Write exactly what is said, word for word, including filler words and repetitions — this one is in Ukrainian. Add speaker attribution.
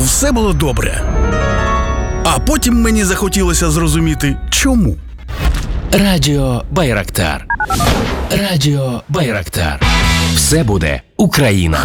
Speaker 1: все було добре. А потім мені захотілося зрозуміти, чому.
Speaker 2: Радіо Байрактар. Радіо Байрактар. Все буде Україна.